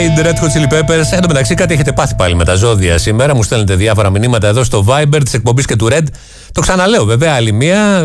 Red Hot Chili Peppers. Εν τω μεταξύ, κάτι έχετε πάθει πάλι με τα ζώδια σήμερα. Μου στέλνετε διάφορα μηνύματα εδώ στο Viber της εκπομπής και του Red. Το ξαναλέω, βέβαια, άλλη μία.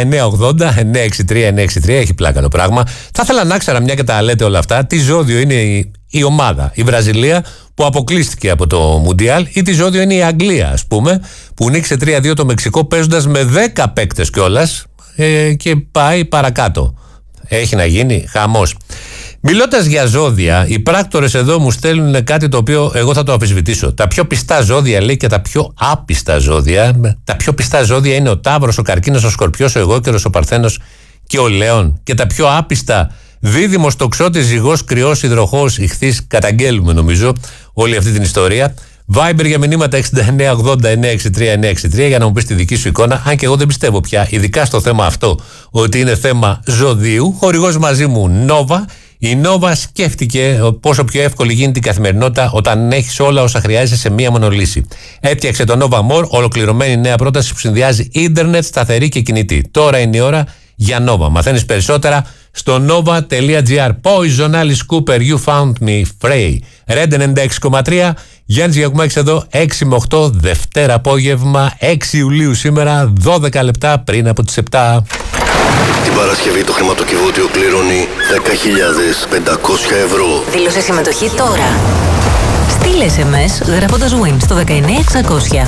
6980-963-963. Έχει πλάκα το πράγμα. Θα ήθελα να ξέρω, μια και τα λέτε όλα αυτά, τι ζώδιο είναι η ομάδα, η Βραζιλία, που αποκλείστηκε από το Μουντιάλ, ή τι ζώδιο είναι η Αγγλία, ας πούμε, που νίκησε 3-2 το Μεξικό παίζοντας με 10 παίκτες κιόλας και πάει παρακάτω. Έχει να γίνει χαμός. Μιλώντας για ζώδια, οι πράκτορες εδώ μου στέλνουν κάτι το οποίο εγώ θα το αμφισβητήσω. Τα πιο πιστά ζώδια, λέει, και τα πιο άπιστα ζώδια. Τα πιο πιστά ζώδια είναι ο Ταύρος, ο Καρκίνος, ο Σκορπιός, ο Αιγόκερος, ο Παρθένος και ο Λέων. Και τα πιο άπιστα, Δίδυμος, Τοξότης, Ζυγός, Κρυός, Υδροχόος, Ιχθύς. Καταγγέλουμε νομίζω όλη αυτή την ιστορία. Viber για μηνύματα 6980-963-963 για να μου πεις τη δική σου εικόνα. Αν και εγώ δεν πιστεύω πια, ειδικά στο θέμα αυτό, ότι είναι θέμα ζωδίου. Χορηγός μαζί μου Nova. Η Nova σκέφτηκε πόσο πιο εύκολη γίνεται η καθημερινότητα όταν έχεις όλα όσα χρειάζεσαι σε μία μόνο λύση. Έπτιαξε το Nova More, ολοκληρωμένη νέα πρόταση που συνδυάζει ίντερνετ, σταθερή και κινητή. Τώρα είναι η ώρα για Nova. Μαθαίνεις περισσότερα στο nova.gr. Poison, Alice Cooper, You Found Me, Frey. Red 96,3. Γιάννης Γιακουμάκης εδώ, 6 με 8, Δευτέρα απόγευμα, 6 Ιουλίου σήμερα, 12 λεπτά πριν από τις 7. Την Παρασκευή το χρηματοκιβώτιο κληρώνει 10.500 ευρώ. Δήλωσε συμμετοχή τώρα. Στείλε SMS γράφοντας WIN στο 19600.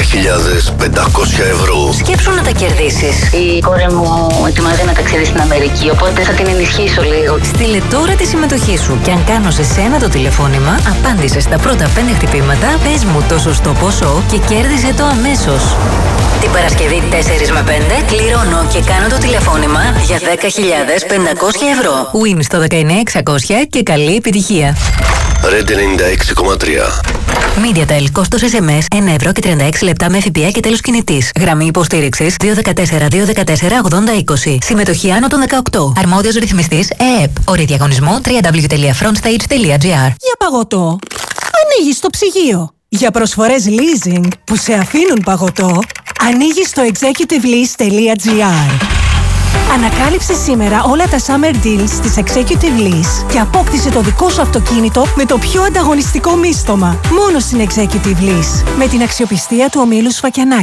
10.500 ευρώ. Σκέψου να τα κερδίσεις. Η κόρη μου ετοιμάζεται να ταξιδεύει στην Αμερική, οπότε θα την ενισχύσω λίγο. Στείλε τώρα τη συμμετοχή σου και αν κάνω σε σένα το τηλεφώνημα, απάντησε στα πρώτα 5 χτυπήματα, πες μου το σωστό ποσό και κέρδισε το αμέσως. Την Παρασκευή 4 με 5 κληρώνω και κάνω το τηλεφώνημα για 10.500 ευρώ. WIN στο 19600 και καλή επιτυχία. Red 96,3. MediaTel, κόστος SMS 1 ευρώ και 36 λεπτά με ΦΠΑ και τέλος κινητής. Γραμμή υποστήριξης 214-214-8020. Συμμετοχή άνω των 18. Αρμόδιος ρυθμιστής ΕΕΠ. Όροι διαγωνισμού www.frontstage.gr. Για παγωτό, ανοίγεις το ψυγείο. Για προσφορές leasing που σε αφήνουν παγωτό, ανοίγεις το executivelease.gr. Ανακάλυψε σήμερα όλα τα summer deals της Executive Lease και απόκτησε το δικό σου αυτοκίνητο με το πιο ανταγωνιστικό μίστομα. Μόνο στην Executive Lease. Με την αξιοπιστία του ομίλου Σφακιανάκη.